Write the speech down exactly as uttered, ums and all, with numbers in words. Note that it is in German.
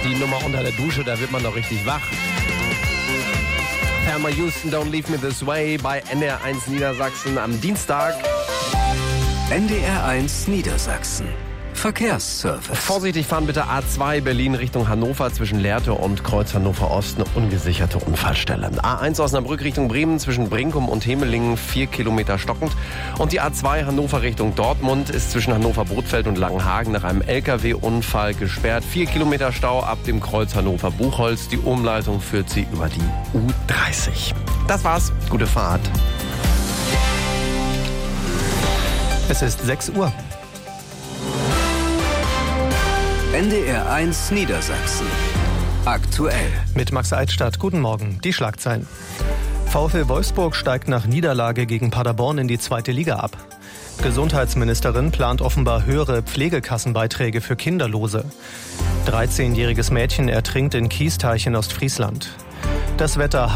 die Nummer unter der Dusche, da wird man doch richtig wach. Thelma Houston, Don't Leave Me This Way bei N D R eins Niedersachsen am Dienstag. N D R eins Niedersachsen. Verkehrsservice. Vorsichtig fahren bitte A zwei Berlin Richtung Hannover zwischen Lehrte und Kreuz Hannover Ost, eine ungesicherte Unfallstelle. A eins Osnabrück Richtung Bremen zwischen Brinkum und Hemelingen, vier Kilometer stockend. Und die A zwei Hannover Richtung Dortmund ist zwischen Hannover-Bothfeld und Langenhagen nach einem L K W-Unfall gesperrt. Vier Kilometer Stau ab dem Kreuz Hannover-Buchholz. Die Umleitung führt sie über die U dreißig. Das war's. Gute Fahrt. Es ist sechs Uhr. N D R eins Niedersachsen. Aktuell. Mit Max Eitstadt. Guten Morgen. Die Schlagzeilen. VfL Wolfsburg steigt nach Niederlage gegen Paderborn in die zweite Liga ab. Gesundheitsministerin plant offenbar höhere Pflegekassenbeiträge für Kinderlose. dreizehnjähriges Mädchen ertrinkt in Kiesteich in Ostfriesland. Das Wetter